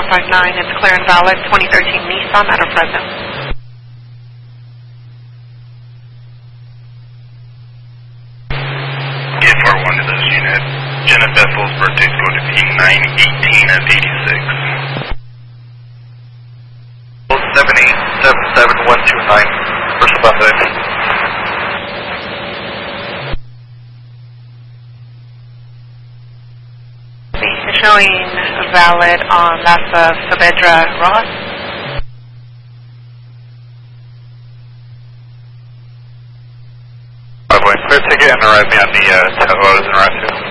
59, it's clear and valid, 2013 Nissan, at or present. EFR1 to this unit. Jenna Bethel's birthday is going to be 9/18 of 86. 7877129, first Buffet. It's showing valid on Lhasa Saavedra Ross. Clear ticket and arrive me on the tow I was en route to.